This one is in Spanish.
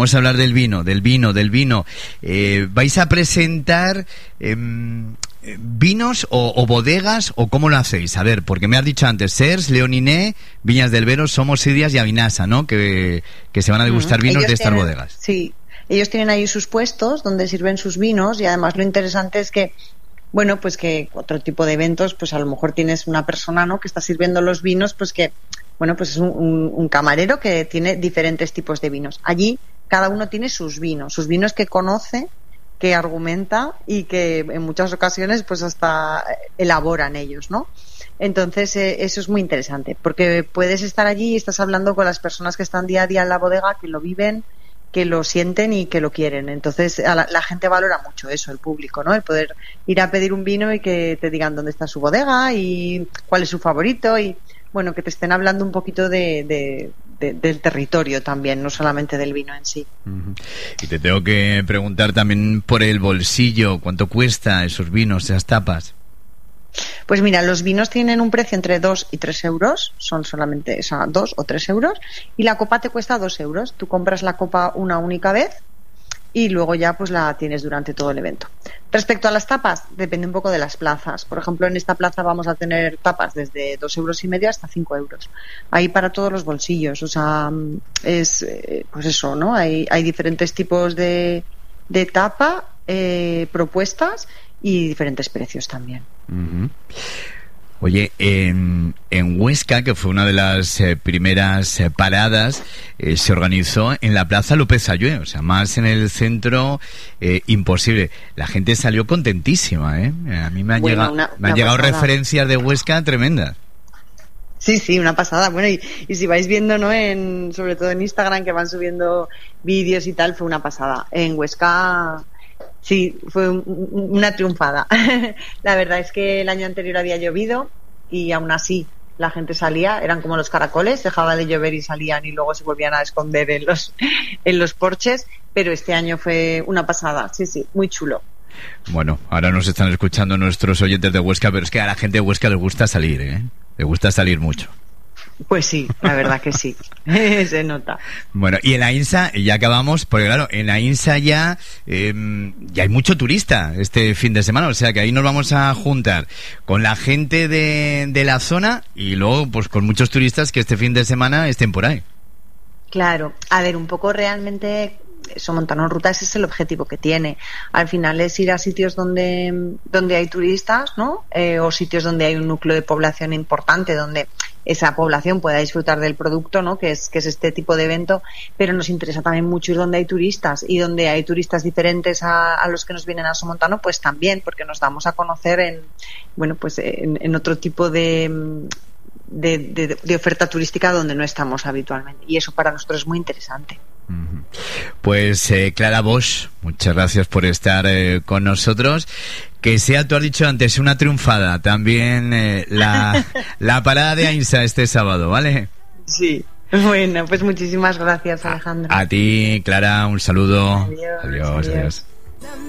vamos a hablar del vino. ¿Vais a presentar vinos o bodegas o cómo lo hacéis? A ver, porque me has dicho antes, Sers, Leoniné, Viñas del Vero, Somos Sidias y Avinasa, ¿no? Que se van a degustar vinos de estas bodegas. Sí, ellos tienen ahí sus puestos donde sirven sus vinos y además lo interesante es que, bueno, pues que otro tipo de eventos, pues a lo mejor tienes una persona, ¿no?, que está sirviendo los vinos, pues que, bueno, pues es un camarero que tiene diferentes tipos de vinos. Allí cada uno tiene sus vinos que conoce, que argumenta y que en muchas ocasiones pues hasta elaboran ellos, ¿no? Entonces eso es muy interesante porque puedes estar allí y estás hablando con las personas que están día a día en la bodega, que lo viven, que lo sienten y que lo quieren. Entonces la gente valora mucho eso, el público, ¿no? El poder ir a pedir un vino y que te digan dónde está su bodega y cuál es su favorito y, bueno, que te estén hablando un poquito del territorio también, no solamente del vino en sí. Y te tengo que preguntar también por el bolsillo, ¿cuánto cuesta esos vinos, esas tapas? Pues mira, los vinos tienen un precio entre 2 y 3 euros, son solamente 2 o 3 euros, y la copa te cuesta 2 euros. Tú compras la copa una única vez y luego ya pues la tienes durante todo el evento. Respecto a las tapas, depende un poco de las plazas. Por ejemplo, en esta plaza vamos a tener tapas desde 2,5 euros hasta 5 euros. Ahí para todos los bolsillos, o sea, es pues eso, ¿no? Hay diferentes tipos de tapa, propuestas y diferentes precios también. Uh-huh. Oye, en Huesca, que fue una de las primeras paradas, se organizó en la Plaza López Ayué, o sea, más en el centro, imposible. La gente salió contentísima, ¿eh? A mí me han llegado referencias de Huesca tremendas. Sí, una pasada. Bueno, y si vais viendo, ¿no?, sobre todo en Instagram, que van subiendo vídeos y tal, fue una pasada. En Huesca, sí, fue una triunfada. La verdad es que el año anterior había llovido y aún así la gente salía, eran como los caracoles, dejaba de llover y salían y luego se volvían a esconder en los porches, pero este año fue una pasada, sí, muy chulo. Bueno, ahora nos están escuchando nuestros oyentes de Huesca, pero es que a la gente de Huesca les gusta salir, ¿eh? Les gusta salir mucho. Pues sí, la verdad que sí, se nota. Bueno, y en la INSA, ya acabamos, porque claro, en la INSA ya hay mucho turista este fin de semana, o sea que ahí nos vamos a juntar con la gente de la zona y luego pues con muchos turistas que este fin de semana estén por ahí. Claro, a ver, un poco realmente Somontano Ruta, ese es el objetivo que tiene. Al final es ir a sitios donde hay turistas, ¿no? O sitios donde hay un núcleo de población importante, donde esa población pueda disfrutar del producto, ¿no?, que es este tipo de evento, pero nos interesa también mucho ir donde hay turistas y donde hay turistas diferentes a los que nos vienen a Somontano, pues también, porque nos damos a conocer en otro tipo de oferta turística donde no estamos habitualmente, y eso para nosotros es muy interesante. Pues Clara Bosch, muchas gracias por estar con nosotros. Que sea, tú has dicho antes, una triunfada también la parada de AINSA este sábado, ¿vale? Sí, bueno, pues muchísimas gracias, Alejandro. A ti, Clara, un saludo. Adiós.